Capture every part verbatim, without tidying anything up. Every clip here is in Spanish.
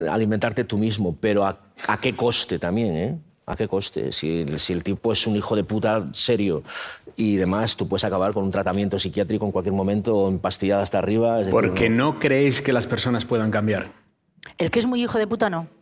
alimentarte tú mismo, pero ¿a, a qué coste también, eh? ¿A qué coste? Si, si el tipo es un hijo de puta serio y demás, tú puedes acabar con un tratamiento psiquiátrico en cualquier momento, empastillado hasta arriba. Es decir, Porque no... no creéis que las personas puedan cambiar. El que es muy hijo de puta, no.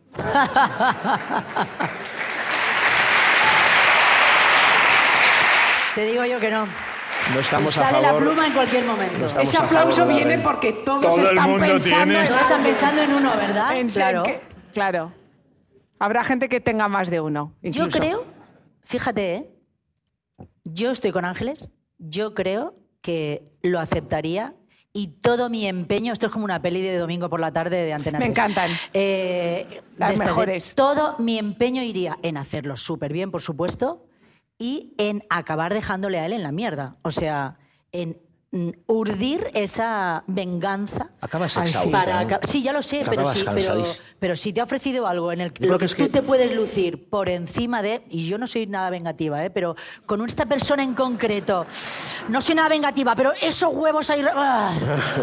Te digo yo que no. No estamos Sale a favor... la pluma en cualquier momento. No Ese aplauso viene porque todos Todo el están mundo pensando... tiene. Todos están pensando en uno, ¿verdad? en Claro. que- claro. Habrá gente que tenga más de uno. Yo incluso. creo, fíjate, ¿eh? Yo estoy con Ángeles, yo creo que lo aceptaría y todo mi empeño, esto es como una peli de domingo por la tarde de Antena Me tres. encantan. Eh, Las de estas de- mejores. todo mi empeño iría en hacerlo súper bien, por supuesto, y en acabar dejándole a él en la mierda. O sea, en mm, urdir esa venganza. Acabas Ay, sí. exhausto, Para ¿no? aca- sí, ya lo sé, pero Acabas sí, pero, cansadísimo. pero si te ha ofrecido algo en el que, creo lo que que es tú que- te puedes lucir por encima de, y yo no soy nada vengativa, ¿eh? Pero con esta persona en concreto, no soy nada vengativa, pero esos huevos ahí... ¡ah!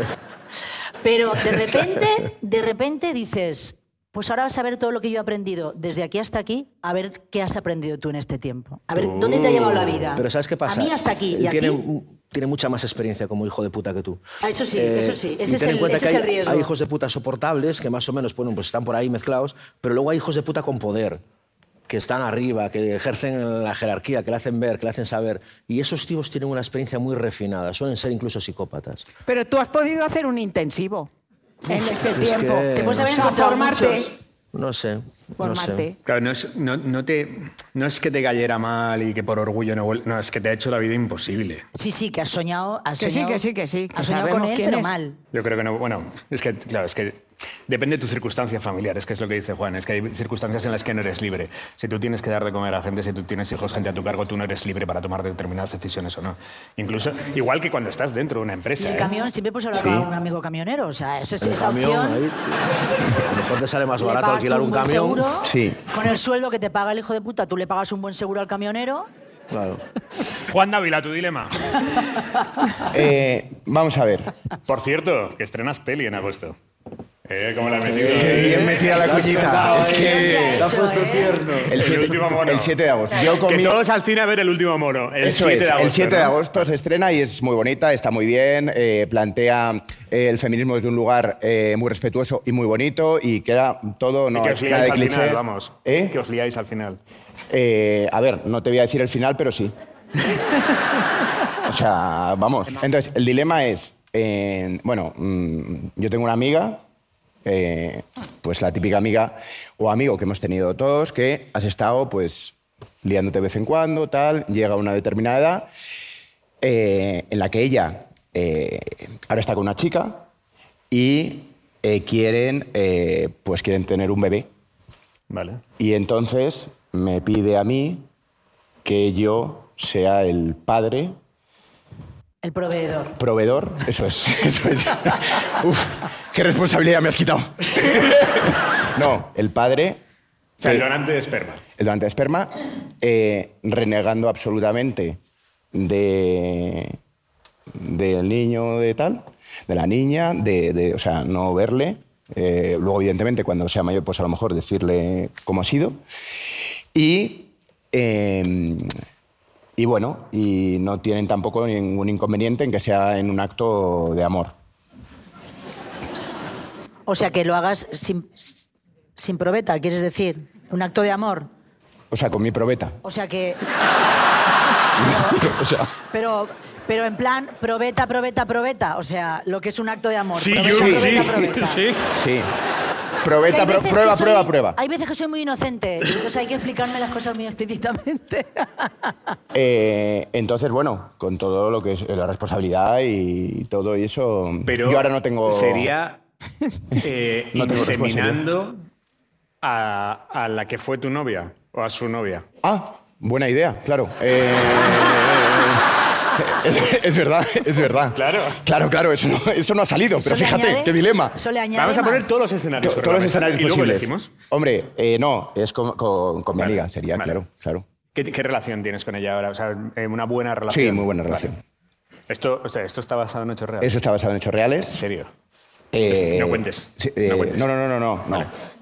Pero de repente, de repente dices, pues ahora vas a ver todo lo que yo he aprendido desde aquí hasta aquí, a ver qué has aprendido tú en este tiempo. A ver, ¿dónde te ha llevado la vida? Pero ¿sabes qué pasa? A mí hasta aquí. Él ¿Y tiene, aquí? un- tiene mucha más experiencia como hijo de puta que tú. Ah, eso sí, Eh, eso sí. y Ese es ten en el, cuenta ese que es el hay- riesgo. Hay hijos de puta soportables que más o menos bueno, pues están por ahí mezclados, pero luego hay hijos de puta con poder, que están arriba, que ejercen la jerarquía, que le hacen ver, que le hacen saber. Y esos tíos tienen una experiencia muy refinada, suelen ser incluso psicópatas. Pero tú has podido hacer un intensivo en este es tiempo. que- Te puedes haber O sea, encontrado formarte. muchos. No sé, no Formarte. sé. Claro, no es, no, no te, no es que te cayera mal y que por orgullo no vuel- No, es que te ha hecho la vida imposible. Sí, sí, que has soñado, has Que sí, soñado, que sí, que sí, que has soñado con sabemos él, quién pero es. mal. Yo creo que no. Bueno, es que, claro, es que depende de tus circunstancias familiares, que es lo que dice Juan. Es que hay circunstancias en las que no eres libre. Si tú tienes que dar de comer a gente, si tú tienes hijos, gente a tu cargo, tú no eres libre para tomar determinadas decisiones o no. Incluso, igual que cuando estás dentro de una Y empresa. el ¿eh? camión, siempre puedes hablar Sí. con un amigo camionero, o sea, eso es, El esa camión, opción. ahí, a lo mejor te sale más le barato pagas alquilar tú un buen camión. seguro, Sí, con el sueldo que te paga el hijo de puta, tú le pagas un buen seguro al camionero. claro. Juan Dávila, tu dilema. Eh, vamos a ver. Por cierto, que estrenas peli en agosto. Eh, ¿Cómo la has metido? Qué bien metida la cuñita. Es que Se ha puesto tierno. el El siete, último mono. el siete de agosto. Yo con Que mi- todos al cine a ver el último mono. El Eso siete es, de agosto. el siete de ¿no? agosto se estrena y es muy bonita, está muy bien, eh, plantea eh, el feminismo desde un lugar eh, muy respetuoso y muy bonito y queda todo, Y no que hay os nada liáis de al final, clichés. vamos. ¿Eh? Que os liáis al final. Eh, a ver, no te voy a decir el final, pero sí. O sea, vamos. Entonces, el dilema es, eh, bueno, mm, yo tengo una amiga, eh, pues la típica amiga o amigo que hemos tenido todos, que has estado, pues, liándote de vez en cuando, tal, llega a una determinada edad, eh, en la que ella eh, ahora está con una chica y eh, quieren, eh, pues, quieren tener un bebé. Vale. Y entonces me pide a mí que yo sea el padre, El proveedor. proveedor, eso es, eso es. Uf, qué responsabilidad me has quitado. No, el padre, O sea, el Sí. donante de esperma. el donante de esperma, eh, renegando absolutamente de del niño de tal, de la niña, de, de, o sea, no verle. Eh, luego, evidentemente, cuando sea mayor, pues a lo mejor decirle cómo ha sido. Y, eh, y bueno, y no tienen tampoco ningún inconveniente en que sea en un acto de amor. O sea, que lo hagas sin, sin probeta, ¿quieres decir? Un acto de amor. O sea, con mi probeta. O sea que... O sea, Pero, pero en plan, probeta, probeta, probeta. O sea, lo que es un acto de amor. Sí, probeta, yo, probeta, sí, probeta. sí. sí. Que Probeta, hay pro- veces prueba, que soy- prueba, prueba. Hay veces que soy muy inocente, entonces hay que explicarme las cosas muy explícitamente. Eh, entonces, bueno, con todo lo que es la responsabilidad y todo eso, Pero yo ahora no tengo... Sería eh, No tengo inseminando a, a la que fue tu novia o a su novia. Ah, buena idea, claro. Eh, es, es verdad, es verdad. Claro. Claro, claro, eso no, eso no ha salido, pero Eso le fíjate, añade- qué dilema. Eso le añade Vamos a poner más. todos los escenarios. To- sobre Todos la los mesa escenarios y luego posibles. elegimos. Hombre, eh, no, es con, con- con mi Vale, amiga, sería, vale. claro, claro. ¿Qué, qué relación tienes con ella ahora? O sea, eh, una buena relación. Sí, muy buena Vale. relación. Esto, o sea, esto está basado en hechos reales. Eso está basado en hechos ¿En reales. serio? Eh, No cuentes, sí, eh, no cuentes. no, no, no, no, no, no. Vale.